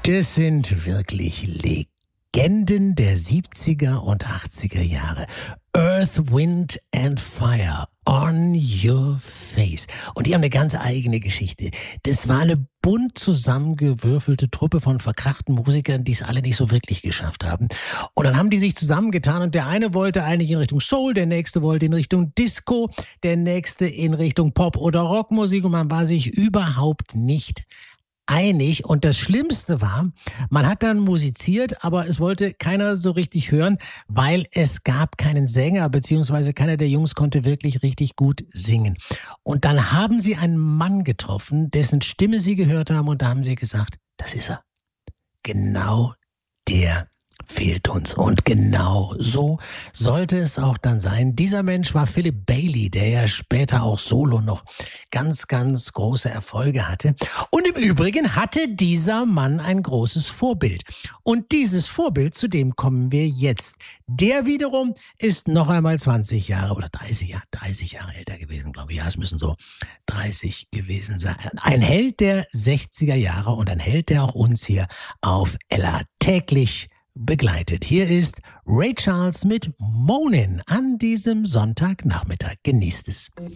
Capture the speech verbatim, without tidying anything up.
Das sind wirklich Legenden der siebziger und achtziger Jahre. Earth, Wind and Fire, On Your Face. Und die haben eine ganz eigene Geschichte. Das war eine bunt zusammengewürfelte Truppe von verkrachten Musikern, die es alle nicht so wirklich geschafft haben. Und dann haben die sich zusammengetan und der eine wollte eigentlich in Richtung Soul, der nächste wollte in Richtung Disco, der nächste in Richtung Pop- oder Rockmusik und man war sich überhaupt nicht einig. Und das Schlimmste war, man hat dann musiziert, aber es wollte keiner so richtig hören, weil es gab keinen Sänger, beziehungsweise keiner der Jungs konnte wirklich richtig gut singen. Und dann haben sie einen Mann getroffen, dessen Stimme sie gehört haben und da haben sie gesagt, das ist er. Genau der fehlt uns. Und genau so sollte es auch dann sein. Dieser Mensch war Philip Bailey, der ja später auch solo noch ganz, ganz große Erfolge hatte. Und im Übrigen hatte dieser Mann ein großes Vorbild. Und dieses Vorbild, zu dem kommen wir jetzt. Der wiederum ist noch einmal zwanzig Jahre oder dreißig Jahre, dreißig Jahre älter gewesen, glaube ich. Ja, es müssen so dreißig gewesen sein. Ein Held der sechziger Jahre und ein Held, der auch uns hier auf Ella täglich begleitet. Hier ist Ray Charles mit Moanin' an diesem Sonntagnachmittag. Genießt es.